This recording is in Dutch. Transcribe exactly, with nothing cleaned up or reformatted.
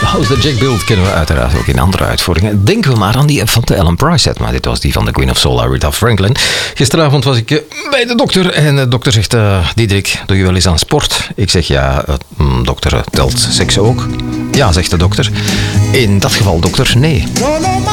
House the Jack Build kennen we uiteraard ook in andere uitvoeringen. Denken we maar aan die van de Ellen Price set, maar dit was die van de Queen of Soul, Aretha Franklin. Gisteravond was ik bij de dokter en de dokter zegt, uh, Diederik, doe je wel eens aan sport? Ik zeg, ja, uh, dokter, telt seks ook? Ja, zegt de dokter. In dat geval, dokter, nee.